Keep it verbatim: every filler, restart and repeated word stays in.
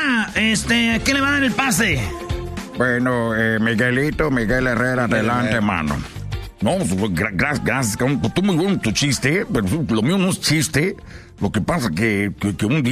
Herrera, este, ¿qué le va a dar el pase? Bueno, eh, Miguelito, Miguel Herrera, adelante, mano. No, gracias, gracias. Tú muy bueno tu chiste, pero lo mío no es chiste. Lo que pasa que, que, que un día